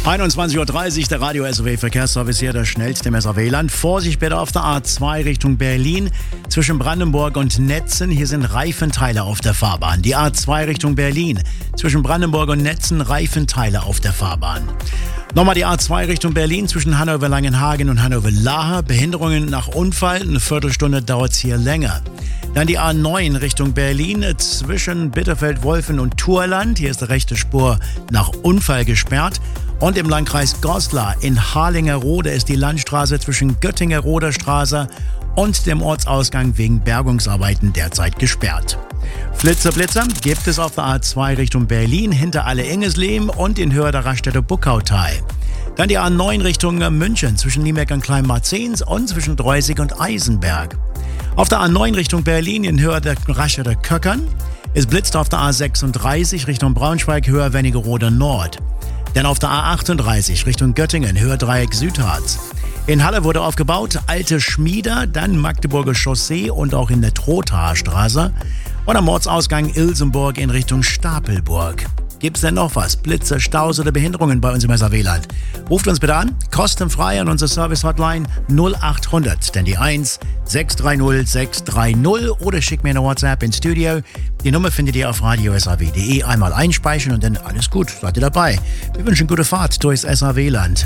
21.30 Uhr, der Radio SRW Verkehrsservice hier, der schnellste im SRW-Land. Vorsicht bitte auf der A2 Richtung Berlin zwischen Brandenburg und Netzen. Hier sind Reifenteile auf der Fahrbahn. Die A2 Richtung Berlin zwischen Brandenburg und Netzen, Reifenteile auf der Fahrbahn. Nochmal die A2 Richtung Berlin zwischen Hannover-Langenhagen und Hannover-Lahe. Behinderungen nach Unfall, eine Viertelstunde dauert es hier länger. Dann die A9 Richtung Berlin zwischen Bitterfeld-Wolfen und Thurland. Hier ist die rechte Spur nach Unfall gesperrt. Und im Landkreis Goslar in Harlingerode ist die Landstraße zwischen Göttinger-Roder Straße und dem Ortsausgang wegen Bergungsarbeiten derzeit gesperrt. Blitzer gibt es auf der A2 Richtung Berlin hinter Alle-Ingesleben und in Höhe der Raststätte Buckautal. Dann die A9 Richtung München zwischen Niemeck und Kleinmarzens und zwischen Dreusig und Eisenberg. Auf der A9 Richtung Berlin in Höhe der Raststätte Köckern. Es blitzt auf der A36 Richtung Braunschweig, Höhe Wernigerode Nord. Dann auf der A38 Richtung Göttingen, Höhe Dreieck Südharz. In Halle wurde aufgebaut, Alte Schmieder, dann Magdeburger Chaussee und auch in der Trothaer Straße. Und am Ortsausgang Ilsenburg in Richtung Stapelburg. Gibt's denn noch was? Blitze, Staus oder Behinderungen bei uns im SRW-Land? Ruft uns bitte an, kostenfrei an unsere Service-Hotline 0800, denn die 1 630 630 oder schickt mir eine WhatsApp ins Studio. Die Nummer findet ihr auf radiosrw.de. Einmal einspeichern und dann alles gut, seid ihr dabei. Wir wünschen gute Fahrt durchs SRW-Land.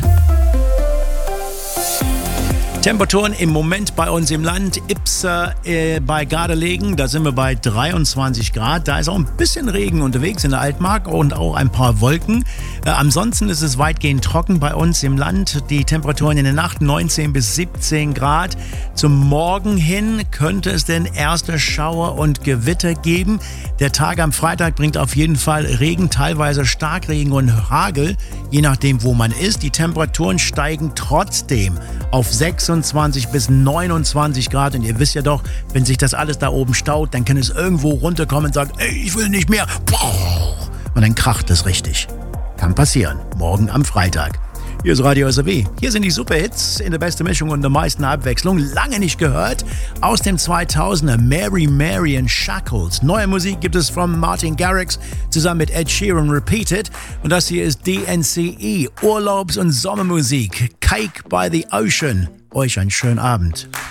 Temperaturen im Moment bei uns im Land. Ibser bei Gardelegen, da sind wir bei 23 Grad. Da ist auch ein bisschen Regen unterwegs in der Altmark und auch ein paar Wolken. Ansonsten ist es weitgehend trocken bei uns im Land. Die Temperaturen in der Nacht 19 bis 17 Grad. Zum Morgen hin könnte es denn erste Schauer und Gewitter geben. Der Tag am Freitag bringt auf jeden Fall Regen, teilweise Starkregen und Hagel, je nachdem wo man ist. Die Temperaturen steigen trotzdem auf 26 bis 29 Grad. Und ihr wisst ja doch, wenn sich das alles da oben staut, dann kann es irgendwo runterkommen und sagen, ey, ich will nicht mehr. Und dann kracht es richtig. Kann passieren. Morgen am Freitag. Hier ist Radio SRW. Hier sind die Superhits in der besten Mischung und der meisten Abwechslung. Lange nicht gehört. Aus dem 2000er Mary Mary and Shackles. Neue Musik gibt es von Martin Garrix zusammen mit Ed Sheeran Repeated. Und das hier ist DNCE. Urlaubs- und Sommermusik. Cake by the Ocean. Euch einen schönen Abend.